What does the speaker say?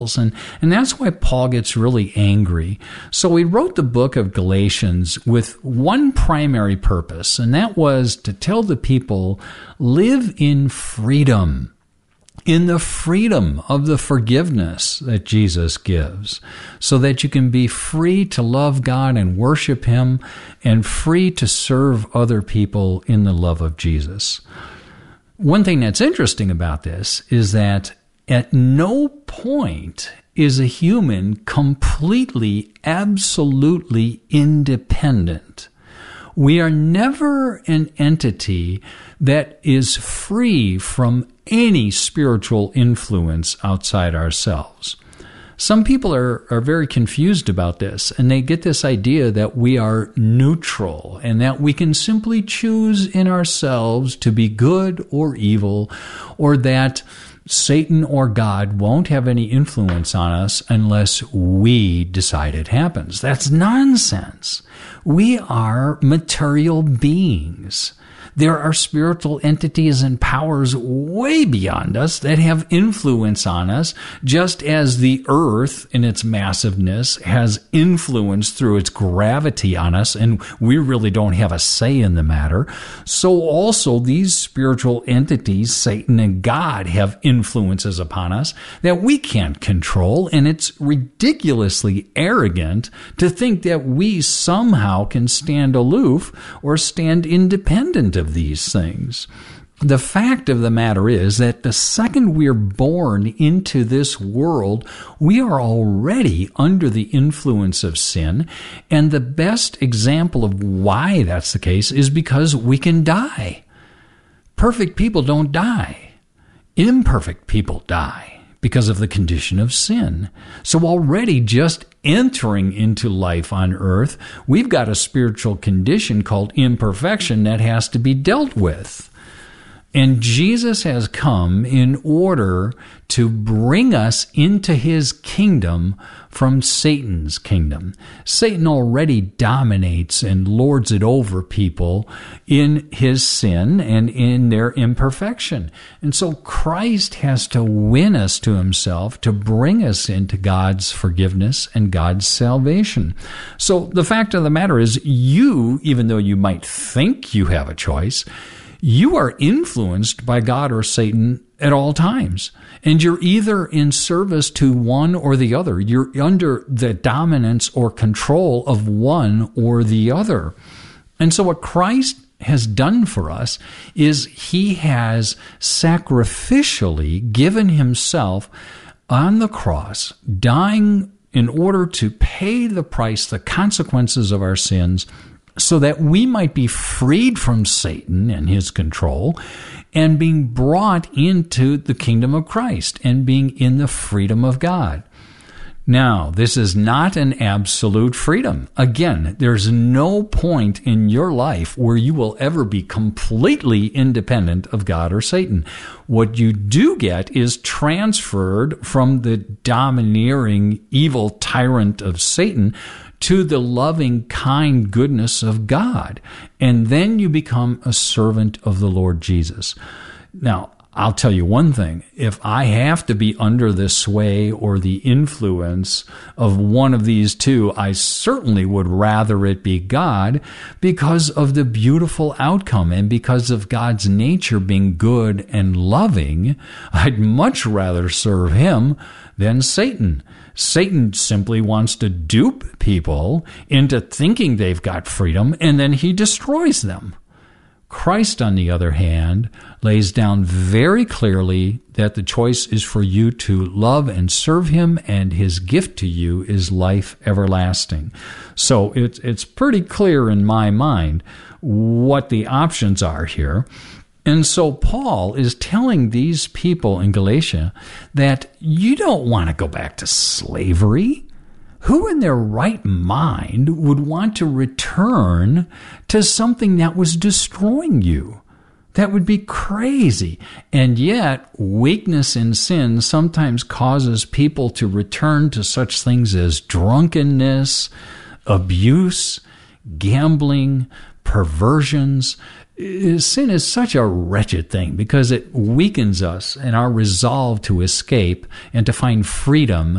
And that's why Paul gets really angry. So he wrote the book of Galatians with one primary purpose, and that was to tell the people, live in freedom, in the freedom of the forgiveness that Jesus gives, so that you can be free to love God and worship Him, and free to serve other people in the love of Jesus. One thing that's interesting about this is that at no point is a human completely, absolutely independent. We are never an entity that is free from any spiritual influence outside ourselves. Some people are very confused about this, and they get this idea that we are neutral and that we can simply choose in ourselves to be good or evil, or that Satan or God won't have any influence on us unless we decide it happens. That's nonsense. We are material beings. There are spiritual entities and powers way beyond us that have influence on us, just as the earth in its massiveness has influence through its gravity on us, and we really don't have a say in the matter. So also these spiritual entities, Satan and God, have influences upon us that we can't control, and it's ridiculously arrogant to think that we somehow can stand aloof or stand independent of these things. The fact of the matter is that the second we're born into this world, we are already under the influence of sin. And the best example of why that's the case is because we can die. Perfect people don't die. Imperfect people die because of the condition of sin. So already just entering into life on earth, we've got a spiritual condition called imperfection that has to be dealt with. And Jesus has come in order to bring us into His kingdom from Satan's kingdom. Satan already dominates and lords it over people in his sin and in their imperfection. And so Christ has to win us to Himself to bring us into God's forgiveness and God's salvation. So the fact of the matter is, you, even though you might think you have a choice, you are influenced by God or Satan at all times. And you're either in service to one or the other. You're under the dominance or control of one or the other. And so what Christ has done for us is He has sacrificially given Himself on the cross, dying in order to pay the price, the consequences of our sins, so that we might be freed from Satan and his control and being brought into the kingdom of Christ and being in the freedom of God. Now, this is not an absolute freedom. Again, there's no point in your life where you will ever be completely independent of God or Satan. What you do get is transferred from the domineering, evil tyrant of Satan to the loving, kind goodness of God. And then you become a servant of the Lord Jesus. Now, I'll tell you one thing. If I have to be under the sway or the influence of one of these two, I certainly would rather it be God, because of the beautiful outcome and because of God's nature being good and loving. I'd much rather serve Him than Satan. Satan simply wants to dupe people into thinking they've got freedom, and then he destroys them. Christ, on the other hand, lays down very clearly that the choice is for you to love and serve Him, and His gift to you is life everlasting. So it's pretty clear in my mind what the options are here. And so Paul is telling these people in Galatia that you don't want to go back to slavery. Who in their right mind would want to return to something that was destroying you? That would be crazy. And yet, weakness in sin sometimes causes people to return to such things as drunkenness, abuse, gambling, perversions. sin is such a wretched thing because it weakens us in our resolve to escape and to find freedom